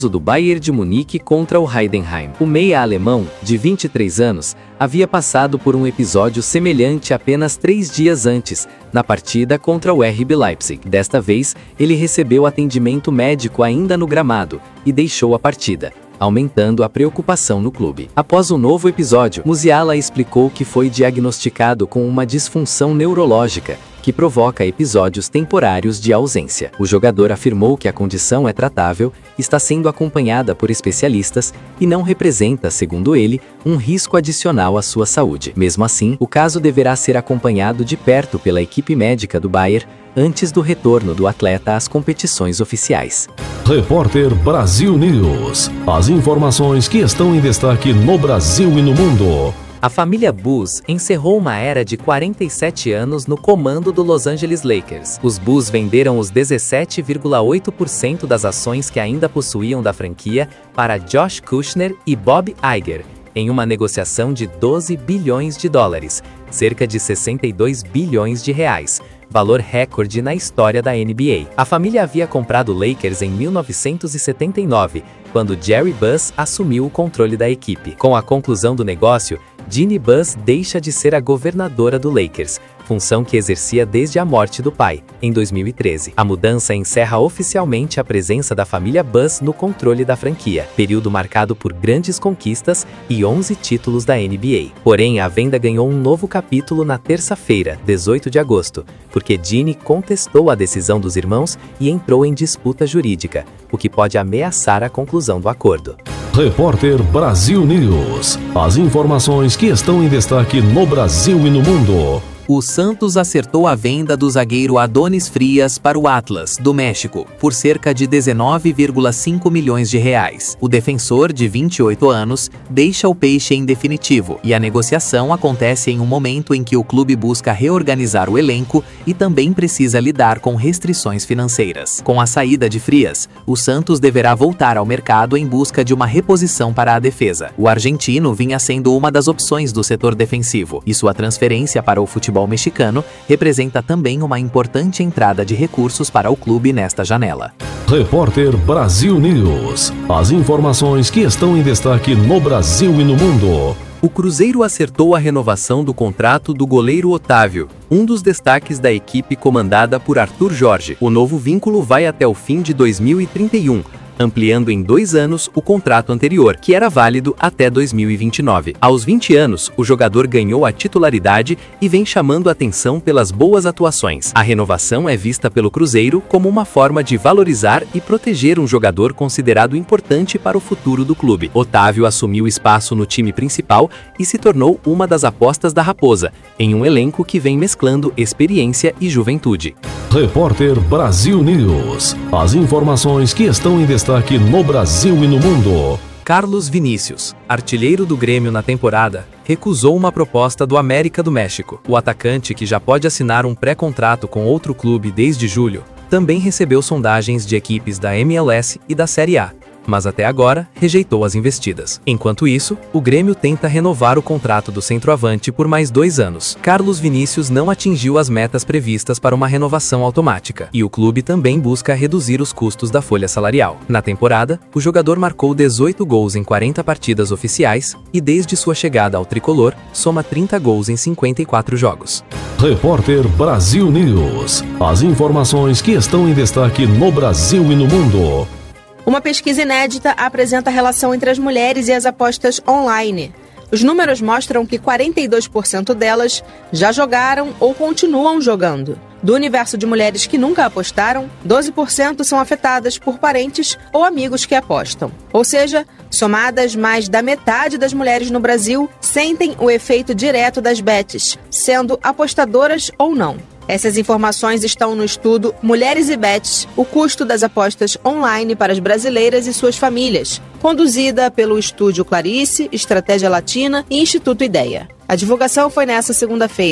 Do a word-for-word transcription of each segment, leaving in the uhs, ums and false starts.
do Bayern de Munique contra o Heidenheim. O meia alemão, de vinte e três anos, havia passado por um episódio semelhante apenas três dias antes, na partida contra o R B Leipzig. Desta vez, ele recebeu atendimento médico ainda no gramado e deixou a partida, aumentando a preocupação no clube. Após o novo episódio, Musiala explicou que foi diagnosticado com uma disfunção neurológica, que provoca episódios temporários de ausência. O jogador afirmou que a condição é tratável, está sendo acompanhada por especialistas e não representa, segundo ele, um risco adicional à sua saúde. Mesmo assim, o caso deverá ser acompanhado de perto pela equipe médica do Bayern antes do retorno do atleta às competições oficiais. Repórter Brasil News. As informações que estão em destaque no Brasil e no mundo. A família Bus encerrou uma era de quarenta e sete anos no comando do Los Angeles Lakers. Os Bus venderam os dezessete vírgula oito por cento das ações que ainda possuíam da franquia para Josh Kushner e Bob Iger, em uma negociação de doze bilhões de dólares, cerca de sessenta e dois bilhões de reais, valor recorde na história da N B A. A família havia comprado o Lakers em mil novecentos e setenta e nove, quando Jerry Buss assumiu o controle da equipe. Com a conclusão do negócio, Jeannie Buss deixa de ser a governadora do Lakers, função que exercia desde a morte do pai, em dois mil e treze. A mudança encerra oficialmente a presença da família Buss no controle da franquia, período marcado por grandes conquistas e onze títulos da N B A. Porém, a venda ganhou um novo capítulo na terça-feira, dezoito de agosto, porque Jeannie contestou a decisão dos irmãos e entrou em disputa jurídica, o que pode ameaçar a conclusão do acordo. Repórter Brasil News. As informações que estão em destaque no Brasil e no mundo. O Santos acertou a venda do zagueiro Adonis Frias para o Atlas, do México, por cerca de dezenove vírgula cinco milhões de reais. O defensor, de vinte e oito anos, deixa o Peixe em definitivo, e a negociação acontece em um momento em que o clube busca reorganizar o elenco e também precisa lidar com restrições financeiras. Com a saída de Frias, o Santos deverá voltar ao mercado em busca de uma reposição para a defesa. O argentino vinha sendo uma das opções do setor defensivo, e sua transferência para o futebol mexicano representa também uma importante entrada de recursos para o clube nesta janela. Repórter Brasil News. As informações que estão em destaque no Brasil e no mundo. O Cruzeiro acertou a renovação do contrato do goleiro Otávio, um dos destaques da equipe comandada por Arthur Jorge. O novo vínculo vai até o fim de dois mil e trinta e um, ampliando em dois anos o contrato anterior, que era válido até dois mil e vinte e nove. Aos vinte anos, o jogador ganhou a titularidade e vem chamando a atenção pelas boas atuações. A renovação é vista pelo Cruzeiro como uma forma de valorizar e proteger um jogador considerado importante para o futuro do clube. Otávio assumiu espaço no time principal e se tornou uma das apostas da Raposa, em um elenco que vem mesclando experiência e juventude. Repórter Brasil News. As informações que estão em destaque no Brasil e no mundo. Carlos Vinícius, artilheiro do Grêmio na temporada, recusou uma proposta do América do México. O atacante, que já pode assinar um pré-contrato com outro clube desde julho, também recebeu sondagens de equipes da M L S e da Série A, mas até agora rejeitou as investidas. Enquanto isso, o Grêmio tenta renovar o contrato do centroavante por mais dois anos. Carlos Vinícius não atingiu as metas previstas para uma renovação automática, e o clube também busca reduzir os custos da folha salarial. Na temporada, o jogador marcou dezoito gols em quarenta partidas oficiais e, desde sua chegada ao tricolor, soma trinta gols em cinquenta e quatro jogos. Repórter Brasil News. As informações que estão em destaque no Brasil e no mundo. Uma pesquisa inédita apresenta a relação entre as mulheres e as apostas online. Os números mostram que quarenta e dois por cento delas já jogaram ou continuam jogando. Do universo de mulheres que nunca apostaram, doze por cento são afetadas por parentes ou amigos que apostam. Ou seja, somadas, mais da metade das mulheres no Brasil sentem o efeito direto das bets, sendo apostadoras ou não. Essas informações estão no estudo Mulheres e Bets, o custo das apostas online para as brasileiras e suas famílias, conduzida pelo Estúdio Clarice, Estratégia Latina e Instituto Ideia. A divulgação foi nesta segunda-feira.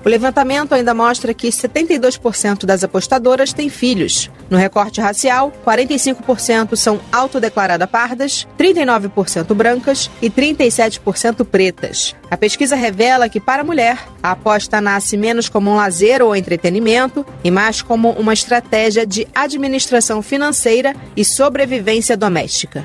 O levantamento ainda mostra que setenta e dois por cento das apostadoras têm filhos. No recorte racial, quarenta e cinco por cento são autodeclaradas pardas, trinta e nove por cento brancas e trinta e sete por cento pretas. A pesquisa revela que, para a mulher, a aposta nasce menos como um lazer ou entretenimento e mais como uma estratégia de administração financeira e sobrevivência doméstica.